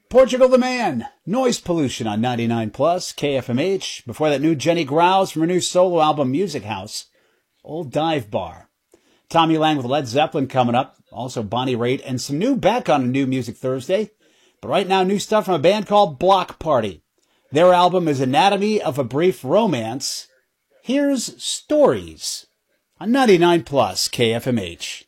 Portugal the Man, Noise Pollution on 99 Plus, KFMH. Before that, new Jenny Grouse from her new solo album, Music House, Old Dive Bar. Tommy Lang with Led Zeppelin coming up. Also Bonnie Raitt and some new back on a New Music Thursday. But right now, new stuff from a band called Block Party. Their album is Anatomy of a Brief Romance. Here's Stories on 99 Plus, KFMH.